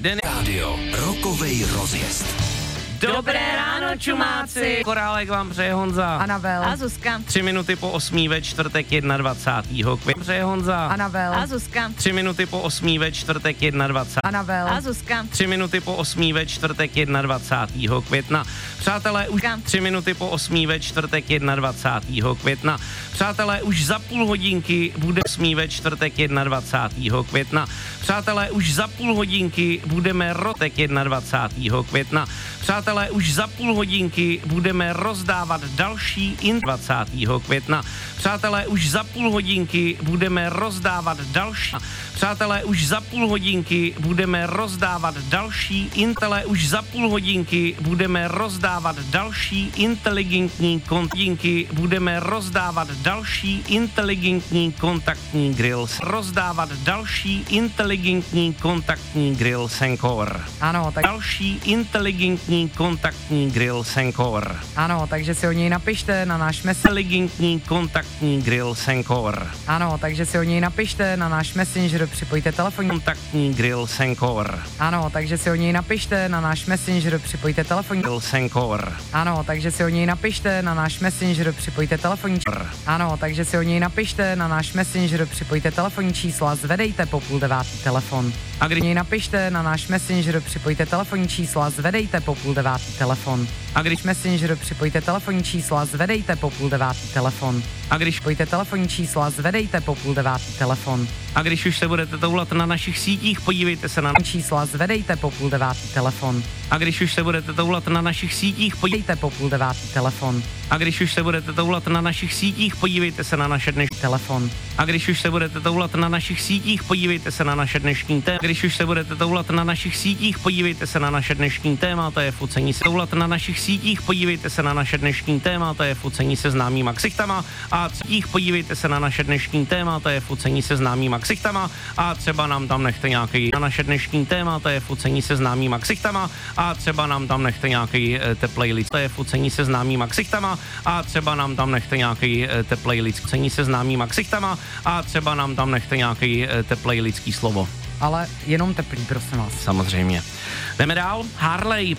den. Rádio Rokovej rozjezd. Dobré ráno, čumáci. Korálek vám přeje Honza. Anavel. A Zuzka. 3 minuty po 8 ve čtvrtek 21. května. Přeje Honza. Anavel. A Zuzka. 3 minuty po 8 ve čtvrtek 21. Anavel. A Zuzka. 3 minuty po 8 ve čtvrtek 21. května. Přátelé, už 3 minuty po 8 ve čtvrtek 21. května. Přátelé, už za půl hodinky bude 8 ve čtvrtek 21. května. Přátelé, už za půl hodinky budeme rotek 21. května. Přátelé, už za půl hodinky budeme rozdávat další 20. května. Přátelé, už za půl hodinky budeme rozdávat další. Přátelé, už za půl hodinky budeme rozdávat další. Intelé, už za půl hodinky budeme rozdávat další inteligentní kontinky. Budeme rozdávat další inteligentní kontaktní grills. Rozdávat další inteligentní kontaktní grill Sencor. Ano, tak Další inteligentní kontaktní grill Sencor. ano, takže si o něj napište na náš Inteligentní kontaktní grill Sencor. Ano, takže si o něj napište na náš Messenger, připojte telefonní. Kontaktní grill Sencor. Ano, takže si o něj napište na náš Messenger, připojte telefonní. Grill Sencor. Ano, takže si o něj napište na náš Messenger, připojte telefonní. Ano, takže si o něj napište na náš Messenger, připojte telefonní čísla, zvedejte po 8:30 telefon. A O když něj napište na náš Messenger, připojte telefonní čísla, zvedejte po 8:30 telefon. a když Messenger, připojte telefonní čísla, zvedejte po 8:30 telefon. a když Připojte telefonní čísla, zvedejte po 8:30 telefon. a když už se budete toulat na našich sítích, podívejte se na Čísla, zvedejte po 8:30 telefon. a když už se budete toulat na našich sítích, Dejte po 8:30 telefon. a když už se budete toulat na našich sítích, podívejte se na naše dnešní Telefon. a když už se budete toulat na našich sítích, podívejte se na naše dnešní téma. Když už se budete toulat na našich sítích, podívejte se na naše dnešní téma, to je focení se toulat na našich sítích, podívejte se na naše dnešní téma, to je focení se známýma ksichtama a třetích podívejte se na naše dnešní téma, to je focení se známýma ksichtama a třeba nám tam nechte nějaký na naše dnešní téma, to je focení se známýma ksichtama a třeba nám tam nechte nějaký teplej lid, to je focení se známýma ksichtama a třeba nám tam nechte nějaký teplej lid, focení se známýma ksichtama a třeba nám tam nechte nějaký teplej lidský slovo. Ale jenom teplý, prosím vás. Samozřejmě. Jdeme dál. Harley